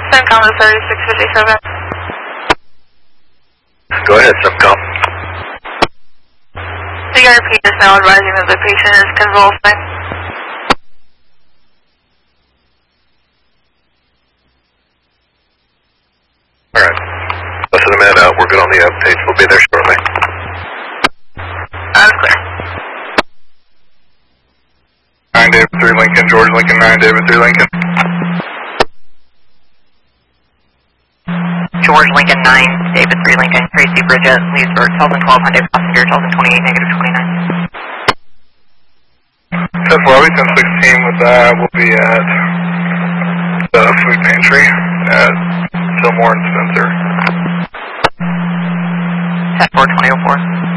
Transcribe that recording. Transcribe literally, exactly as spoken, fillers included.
Syncom to thirty-six fifty-seven. Go ahead, Syncom. C R P is now advising that the patient is convulsing. Alright. Less than a minute out. We're good on the updates. We'll be there shortly. That's clear. nine David three Lincoln, George Lincoln, nine David three Lincoln. George Lincoln nine, David three Lincoln, Tracy Bridget, Leesburg, Telvin twelve hundred, passenger, Telvin twenty-eight, negative twenty-nine. ten four, ten sixteen with that, we'll be at the food pantry at Fillmore and Spencer. ten four, twenty oh four.